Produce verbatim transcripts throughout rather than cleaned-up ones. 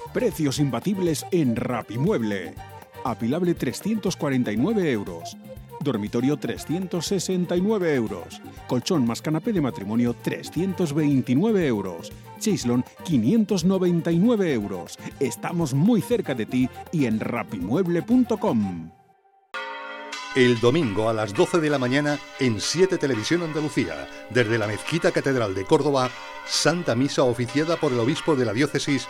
Precios imbatibles en Rapimueble. Apilable trescientos cuarenta y nueve euros. Dormitorio trescientos sesenta y nueve euros. Colchón más canapé de matrimonio trescientos veintinueve euros. Chaislon quinientos noventa y nueve euros. Estamos muy cerca de ti y en rapimueble punto com. El domingo a las doce de la mañana en siete Televisión Andalucía, desde la Mezquita Catedral de Córdoba, Santa Misa oficiada por el obispo de la diócesis.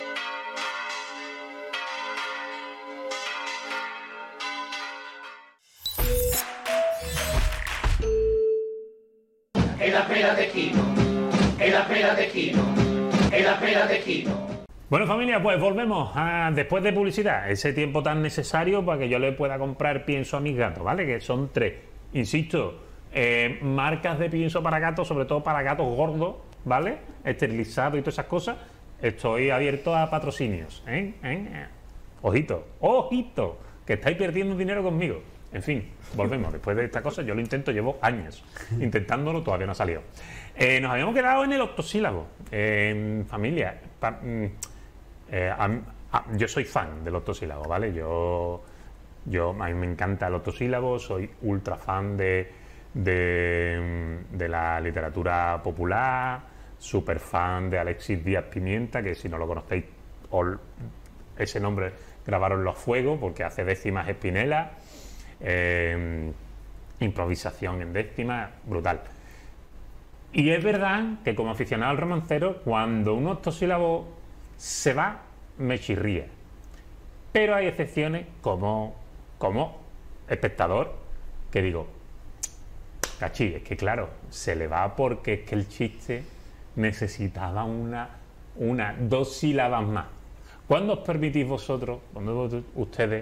En la pera de Quino, en la pera de Quino, en la pera de Quino. Bueno, familia, pues volvemos a, después de publicidad, ese tiempo tan necesario para que yo le pueda comprar pienso a mis gatos, ¿vale? Que son tres. Insisto, eh, marcas de pienso para gatos, sobre todo para gatos gordos, ¿vale? Esterilizado y todas esas cosas. Estoy abierto a patrocinios, ¿eh? ¿eh? Ojito, ojito, que estáis perdiendo dinero conmigo. En fin, volvemos. Después de esta cosa, yo lo intento, llevo años intentándolo, todavía no ha salido. Eh, nos habíamos quedado en el octosílabo. Eh, familia, pa, eh, a, a, yo soy fan del octosílabo, ¿vale? Yo, yo, a mí me encanta el octosílabo, soy ultra fan de, de, de la literatura popular, súper fan de Alexis Díaz Pimienta, que si no lo conocéis, ol, ese nombre grabaronlo a fuego, porque hace décimas Espinela. Eh, improvisación en décima, brutal. Y es verdad que como aficionado al romancero, cuando un octosílabo se va, me chirría. Pero hay excepciones como, como espectador, que digo, cachí, es que claro, se le va porque es que el chiste necesitaba una, una, dos sílabas más. ¿Cuándo os permitís vosotros, cuando ustedes,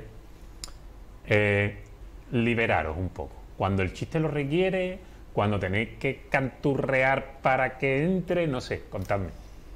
eh, liberaros un poco? Cuando el chiste lo requiere, cuando tenéis que canturrear para que entre, no sé, contadme.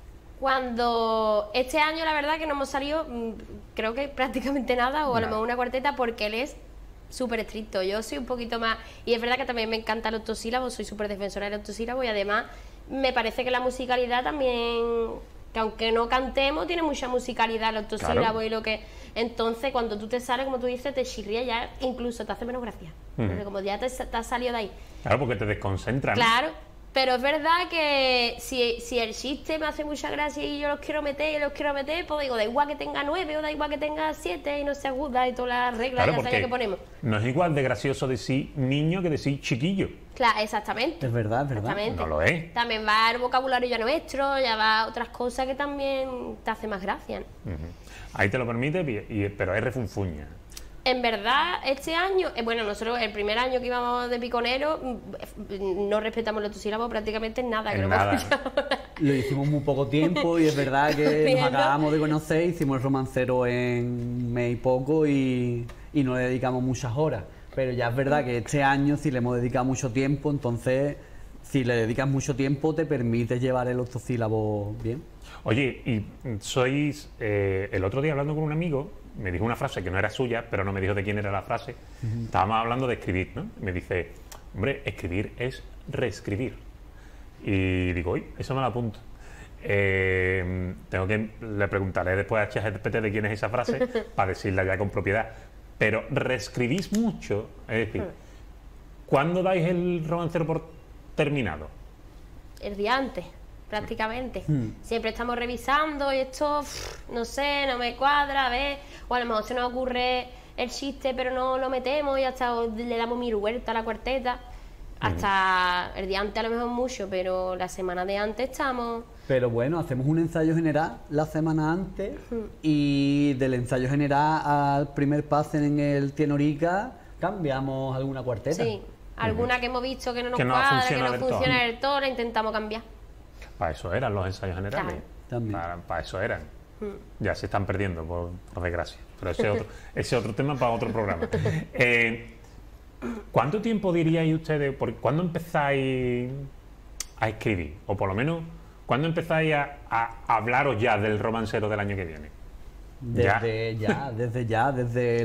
Cuando este año la verdad que no hemos salido, creo que prácticamente nada, o a lo mejor una cuarteta, porque él es súper estricto. Yo soy un poquito más, y es verdad que también me encanta el octosílabo, soy súper defensora del octosílabo, y además me parece que la musicalidad también, que aunque no cantemos, tiene mucha musicalidad el octosílabo, claro. Y lo que... Entonces, cuando tú te sales, como tú dices, te chirría ya, incluso te hace menos gracia. Uh-huh. Porque como ya te, te has salido de ahí. Claro, porque te desconcentran. Claro, pero es verdad que si, si el chiste me hace mucha gracia y yo los quiero meter y los quiero meter, pues digo, da igual que tenga nueve o da igual que tenga siete y no se aguda y todas las reglas, claro, ya sabes que ponemos. No es igual de gracioso decir niño que decir chiquillo. Claro, exactamente. Es verdad, es verdad. No lo es. También va el vocabulario ya nuestro, ya va otras cosas que también te hace más gracia, ¿no? Uh-huh. Ahí te lo permite, y, pero hay refunfuña. En verdad, este año, eh, bueno, nosotros el primer año que íbamos de piconero, no respetamos los octosílabos prácticamente nada. En que nada. No lo hicimos muy poco tiempo y es verdad que nos acabamos de conocer, hicimos el romancero en un mes y poco y, y no le dedicamos muchas horas. Pero ya es verdad que este año sí le hemos dedicado mucho tiempo, entonces si le dedicas mucho tiempo te permite llevar el octosílabo bien. Oye, y sois, eh, el otro día hablando con un amigo, me dijo una frase que no era suya, pero no me dijo de quién era la frase. Uh-huh. Estábamos hablando de escribir, ¿no? Me dice, hombre, escribir es reescribir. Y digo, uy, eso me lo apunto. Eh, tengo que, le preguntaré después a ChatGPT de quién es esa frase para decirla ya con propiedad. Pero reescribís mucho, es decir, ¿cuándo dais el romancero por terminado? El día antes. Prácticamente. Hmm. Siempre estamos revisando y esto, no sé, no me cuadra, a ver, o a lo mejor se nos ocurre el chiste pero no lo metemos y hasta le damos mil vueltas a la cuarteta. Hasta hmm. el día antes a lo mejor mucho, pero la semana de antes estamos... Pero bueno, hacemos un ensayo general la semana antes hmm. y del ensayo general al primer pase en el Tienorica cambiamos alguna cuarteta. Sí, alguna hmm. que hemos visto que no nos que cuadra, no que no funciona del todo, la intentamos cambiar. Para eso eran los ensayos generales. Claro. Para, para eso eran. Mm. Ya se están perdiendo, por, por desgracia. Pero ese otro, ese otro tema para otro programa. Eh, ¿Cuánto tiempo diríais ustedes, por, cuándo empezáis a escribir? O por lo menos, ¿cuándo empezáis a, a hablaros ya del romancero del año que viene? Desde ya, ya desde ya, desde